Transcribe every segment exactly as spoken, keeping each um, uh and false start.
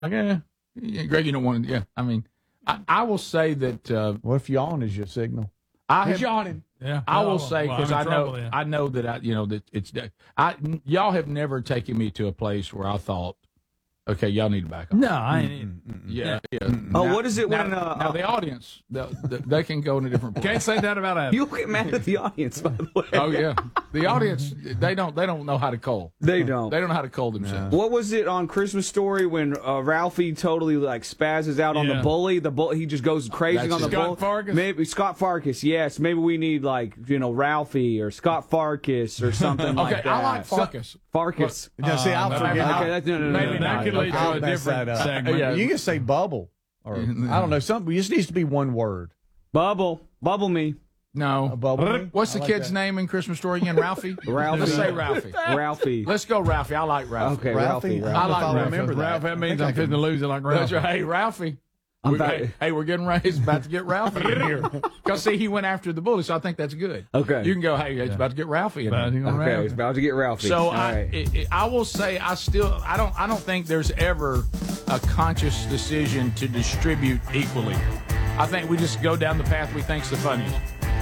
Like, eh, yeah, Greg, you don't want to. Yeah, I mean, I, I will say that. Uh, what if yawn is your signal? I He's have, yawning. Yeah, I will well, say well, because I'm I in know trouble, yeah. I know that I you know that it's I y'all have never taken me to a place where I thought, okay, y'all need to back up. No, I ain't. Mm-mm. Yeah, yeah. Oh, Now- what is it now, when uh, now the audience they, they can go in a different place. Can't say that about Adam. you get mad at the audience? By the way, Oh yeah, the audience they don't they don't know how to cull. they don't. They don't know how to cull themselves. What was it on Christmas Story when uh, Ralphie totally like spazzes out on Yeah. the bully? The bull, he just goes crazy That's on the it. bull. Scott Farkas? Maybe Scott Farkas. Yes, maybe we need like you know Ralphie or Scott Farkas or something like Okay, that. I like Farkas. Farkas. No, see, I'll Uh, forget. maybe- Okay, that's no, no, no, Maybe no, that no, could no. lead to I'll a mess different that up. segment. Yeah. You can say bubble, or I don't know something. It just needs to be one word. Bubble, bubble me, No. A bubble. What's I the like kid's that. name in Christmas Story again? Ralphie? Ralphie. Let's say Ralphie. Ralphie. Let's go Ralphie. I like Ralphie. Okay, Ralphie. Ralphie. I, I don't know like if I'll Ralph. remember that. Ralph, that I means think I I'm can- fitting to lose it like Ralph. That's right. Hey, Ralphie. I'm We- back. hey, hey, we're getting ready. It's about to get Ralphie in here. Because, see, he went after the bully, so I think that's good. Okay. You can go, hey, it's about to get Ralphie in But here. you gonna Okay, Ralph. it's about to get Ralphie. So All I, right. it, it, I will say I still I don't I don't think there's ever a conscious decision to distribute equally. I think we just go down the path we think's the funniest.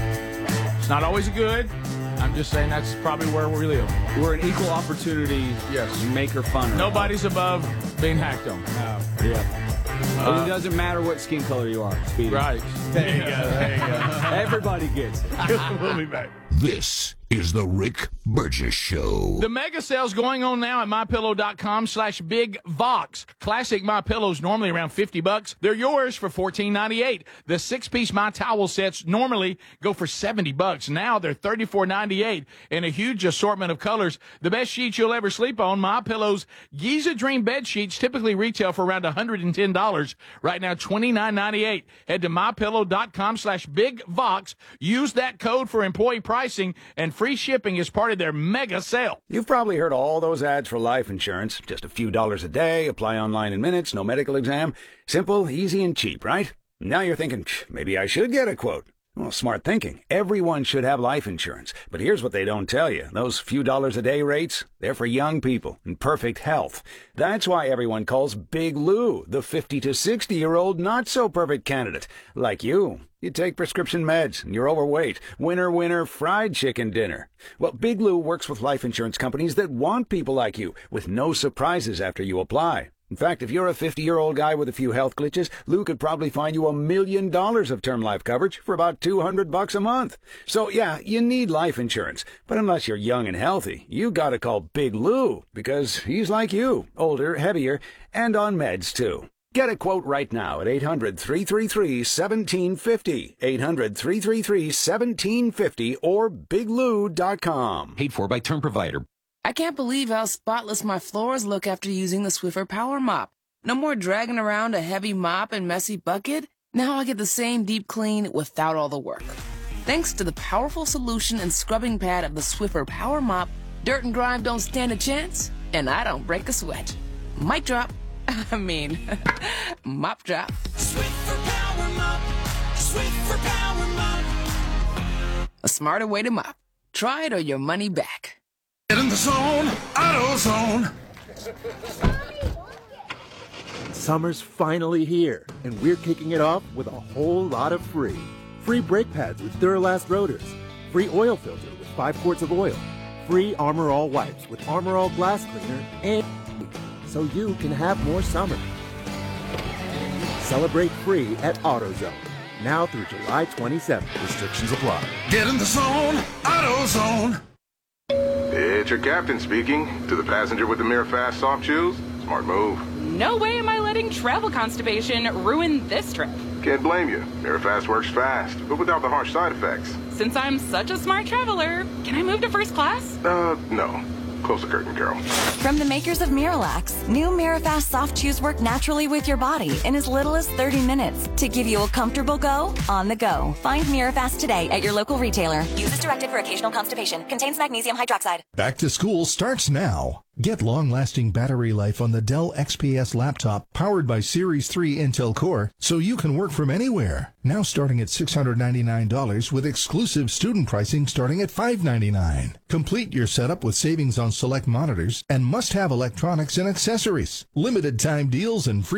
It's not always good. I'm just saying that's probably where we live. We're an equal opportunity Yes. maker funner. Nobody's above being hacked on. Yeah. And it doesn't matter what skin color you are, Speedy. Right. There you go. There you go. Everybody gets it. We'll be back. This is the Rick Burgess Show. The mega sale's going on now at MyPillow.com slash Big Vox. Classic My Pillows normally around fifty bucks. They're yours for fourteen ninety-eight. The six-piece My Towel sets normally go for seventy bucks. Now they're thirty-four ninety-eight in a huge assortment of colors. The best sheets you'll ever sleep on. My Pillow's Giza Dream bed sheets typically retail for around one hundred ten dollars. Right now, twenty-nine ninety-eight. Head to MyPillow.com slash Big Vox. Use that code for employee pricing and free shipping as part of their mega sale. You've probably heard all those ads for life insurance. Just a few dollars a day, apply online in minutes, no medical exam. Simple, easy, and cheap, right? Now you're thinking, maybe I should get a quote. Well, smart thinking. Everyone should have life insurance. But here's what they don't tell you. Those few dollars a day rates, they're for young people in perfect health. That's why everyone calls Big Lou the fifty to sixty-year-old not-so-perfect candidate. Like you. You take prescription meds, and you're overweight. Winner, winner, fried chicken dinner. Well, Big Lou works with life insurance companies that want people like you, with no surprises after you apply. In fact, if you're a fifty-year-old guy with a few health glitches, Lou could probably find you a million dollars of term life coverage for about two hundred bucks a month. So, yeah, you need life insurance. But unless you're young and healthy, you gotta call Big Lou, because he's like you, older, heavier, and on meds, too. Get a quote right now at eight hundred, three three three, one seven five zero, eight hundred, three three three, one seven five zero, or big lou dot com. Paid for by Term Provider. I can't believe how spotless my floors look after using the Swiffer Power Mop. No more dragging around a heavy mop and messy bucket. Now I get the same deep clean without all the work. Thanks to the powerful solution and scrubbing pad of the Swiffer Power Mop, dirt and grime don't stand a chance, and I don't break a sweat. Mic drop. I mean, mop drop. Swiffer Power Mop. Swiffer Power Mop. A smarter way to mop. Try it or your money back. Get in the zone, AutoZone. Summer's finally here, and we're kicking it off with a whole lot of free. Free brake pads with Duralast rotors. Free oil filter with five quarts of oil. Free Armor All wipes with Armor All glass cleaner and so you can have more summer. Celebrate free at AutoZone. Now through July twenty-seventh. Restrictions apply. Get in the zone, AutoZone. It's your captain speaking. To the passenger with the Mirror Fast soft shoes, smart move. No way am I letting travel constipation ruin this trip. Can't blame you. Mirror Fast works fast, but without the harsh side effects. Since I'm such a smart traveler, can I move to first class? Uh, no. Close the curtain, Carol. From the makers of Miralax, new Mirafast soft chews work naturally with your body in as little as thirty minutes to give you a comfortable go on the go. Find Mirafast today at your local retailer. Use as directed for occasional constipation. Contains magnesium hydroxide. Back to school starts now. Get long-lasting battery life on the Dell X P S laptop powered by Series three Intel Core so you can work from anywhere. Now starting at six hundred ninety-nine dollars with exclusive student pricing starting at five hundred ninety-nine dollars. Complete your setup with savings on select monitors and must-have electronics and accessories. Limited time deals and free